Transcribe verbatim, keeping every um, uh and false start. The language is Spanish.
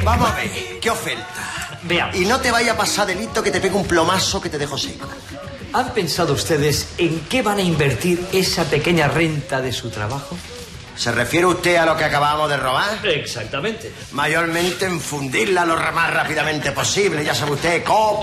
Vamos a ver, ¿qué oferta? Veamos. Y no te vaya a pasar delito que te pegue un plomazo que te dejo seco. ¿Han pensado ustedes en qué van a invertir esa pequeña renta de su trabajo? ¿Se refiere usted a lo que acabamos de robar? Exactamente. Mayormente en fundirla lo más rápidamente posible. Ya sabe usted, copa.